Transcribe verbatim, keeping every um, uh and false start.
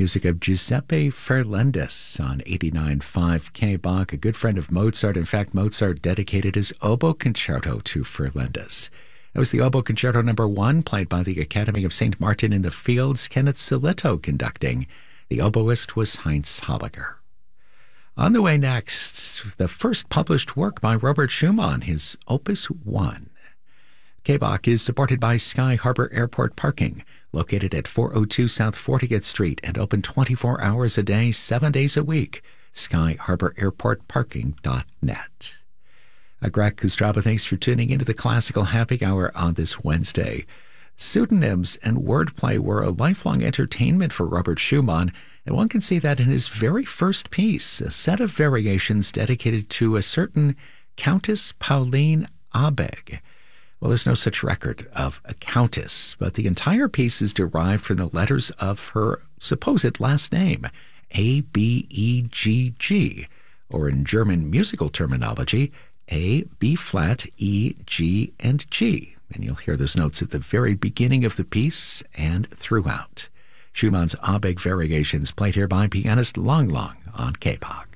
Music of Giuseppe Ferlendis on eighty-nine point five K Bach, a good friend of Mozart. In fact, Mozart dedicated his oboe concerto to Ferlendis. That was the oboe concerto number one, played by the Academy of Saint Martin in the Fields, Kenneth Silito conducting. The oboist was Heinz Habiger. On the way next, the first published work by Robert Schumann, his Opus one. K Bach is supported by Sky Harbor Airport Parking, located at four oh two South fortieth Street and open twenty-four hours a day, seven days a week. sky harbor airport parking dot net. Greg Kostraba, thanks for tuning into the Classical Happy Hour on this Wednesday. Pseudonyms and wordplay were a lifelong entertainment for Robert Schumann, and one can see that in his very first piece, a set of variations dedicated to a certain Countess Pauline Abegg. Well, there's no such record of a countess, but the entire piece is derived from the letters of her supposed last name, A B E G G, or in German musical terminology, A, B flat, E, G, and G. And you'll hear those notes at the very beginning of the piece and throughout. Schumann's Abegg Variations, played here by pianist Lang Lang on K Bach.